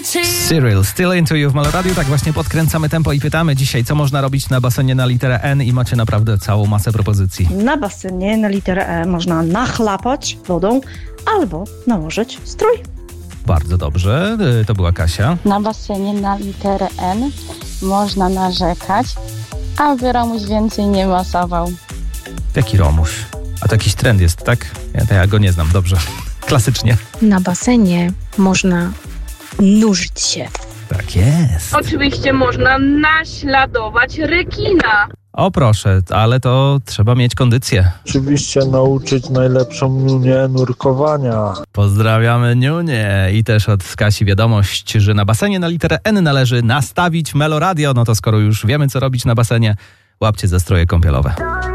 Cyril, Still Into You w Meloradiu. Tak właśnie podkręcamy tempo i pytamy dzisiaj, co można robić na basenie na literę N, i macie naprawdę całą masę propozycji. Na basenie na literę E można nachlapać wodą albo nałożyć strój. Bardzo dobrze, to była Kasia. Na basenie na literę N można narzekać, aby Romuś więcej nie masował. Jaki Romuś? A to jakiś trend jest, tak? Ja go nie znam, dobrze. Klasycznie. Na basenie można nurzyć się. Tak jest. Oczywiście można naśladować rekina. O proszę, ale to trzeba mieć kondycję. Oczywiście nauczyć najlepszą Niunię nurkowania. Pozdrawiamy Niunię. I też od Kasi wiadomość, że na basenie na literę N należy nastawić Meloradio. No to skoro już wiemy, co robić na basenie, łapcie zastroje kąpielowe.